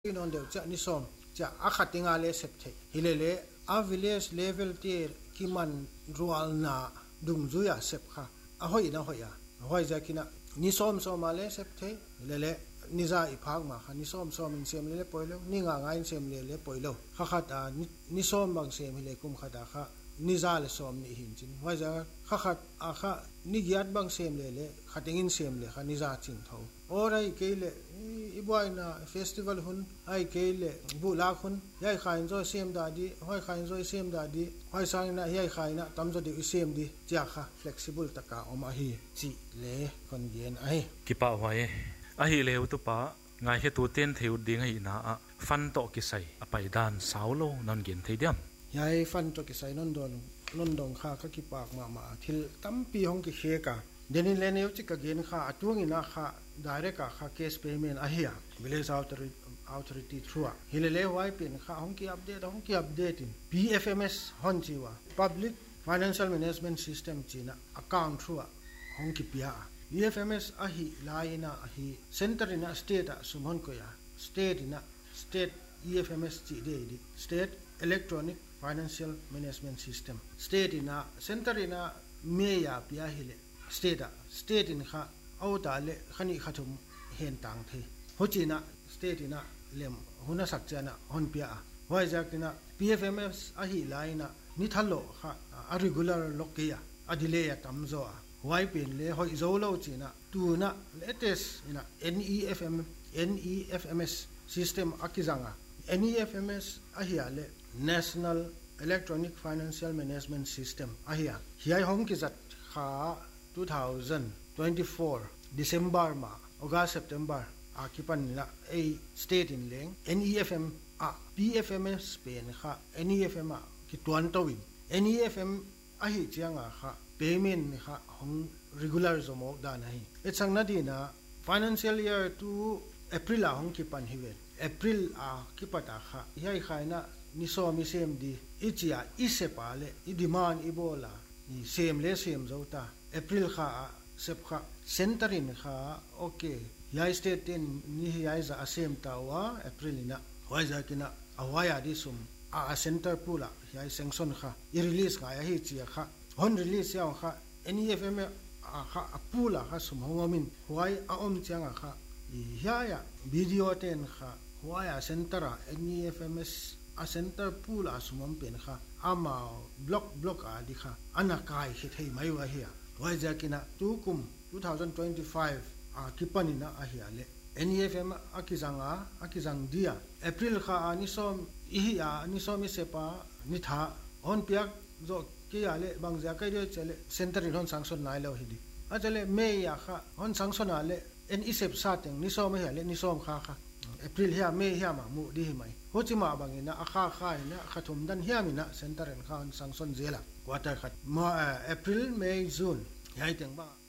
ที่นอนเดี๋ยวจะนิสมจะอาขัดติงาเลเสพเทฮิเลเลอาวิเลสเลเวลที่กิมันรัวนาดุงจุยาเสพค่ะอ่ะหอยนะหอยอ่ะหอยจะกินะนิสมมาเลเสพเทฮิเลเลนิจาอีพักมาค่ะนิสมอินเซมเลปอยเลนี่งางอินเซมเลปอยเลข้าขัดนิสมบางเซมฮิเลกุมขัดค่ะนิจาเลสอมนี่หินจินหอยจะข้าขัดค่ะนิยาดบางเซมเลขัดอินเซมเลค่ะนิจาจินเท่าโอ้ไรเกลอีบอยนะเฟสติวัลหุ่นไอเกลบุลาหุ่นยัยขายจอยเซมดาดีหอยขายจอยเซมดาดีหอยสังนะยัยขายนะตั้มจอยดีเซมดีจ้าค่ะ flexible ตะกาออกมาฮีจีเล่คนเย็นไอกิปะไว้อะฮีเลวตุปะไงเหตุเต้นเทียวดิ้งให้นาฟันโตกิไซอไปดานสาวโลนันเกินเทียมยัยฟันโตกิไซนนดงค่ะก็กิปากมาทิลตั้มปีห้องกิเคกาเดนิเลนิวจิกเกนค่ะตัวงินะค่ะ direct ค่ะ case payment อะเฮีย village authority through ฮิเลเลไว้เป็นค่ะห้องกิอัปเดต BFMS ห้องจีวะ public financial management system จีนะ account through ห้องกิปียา BFMS อะฮีไลน์นะอะฮี center นะ state อะสมมุติก็ยา state นะ state EFMS จีเดดี state electronic financial management system state นะ center นะเมียปียาฮิเลstate นะค่ะเอาแต่เละขันขัดทุมเห็นต่างทีหัวจีน่ะ state น่ะเล่มหุ่นสักเจน่ะหุ่นเปียว่าจากน่ะ PFMS อะฮีไลน์น่ะนิทัลโลค่ะregular ล็อกเกียอดีเลยตั้มโซ่ไว้เป็นเลยหอยโซโลจีน่ะตัวน่ะ latest น่ะ NEFMS system อักจังอ่ะ NEFMS อะฮีอะไร National Electronic Financial Management System อะฮีเฮียห้องกิจัดค่ะ2024 December มา August September คิปันนี่ละstate in leng NEFM BFMS เป็นค่ะ NEFM คิดวันตัววิน NEFM hi เจียงค่ะ payment ค่ะของ regular สมอกด้านไหนสังนาดีนะ financial year to April ของคิปันฮิเว April คิปัตค่ะยัยขายนะนิสอมิเซมดีอิจิอาอิเซปาเลอิดิมานอิโบลานี่เซมเลเซมเจ้าตา April ค่ะเซปค่ะเซนเตอรินค่ะโอเคยายสเตตินนี่ยายจะเซมตาวะ April นะไว้จะกินะเอาไว้อดีสุมเซนเตอร์พูละยายเซงซอนค่ะอีรีลิสค่ะยายเจียค่ะฮอนรีลิสยาวค่ะ NEFM ค่ะพูละค่ะสุมหงมินไว้อมเจียงค่ะยายวิดีโอเต็นค่ะไว้เซนเตอร์ NEFMSเซนเตอร์พูละสุมเป็นค่ะมาบล็อกดีค่ะอันนักกายเฮ็ดให้ไม่ว่าเฮียไว้จะกินะตุกุม2025คิปันินะเฮียเล NEFM อากิจังเดีย April ค่ะนิสอมนิสอมิเซปานิทาฮอนเปียกโจเกียเลบางจากไอเดียเจเลเซ็นเตอร์ฮอนสังสนนายเลวฮิดีอาจจะเลเมียค่ะฮอนสังสนนายเลNEFM ซาติงนิสอมเฮียเลนิสอมค่ะApril เฮียเมย์เฮียมามูดีไหมหัวจิมาบางอินะข้าเนี่ยขัดทุมดันเฮียมินะเซ็นเตอร์ฮอนสังสนเจล่ะกว่าแต่ขัดมาApril May Juneยายถึงบ้า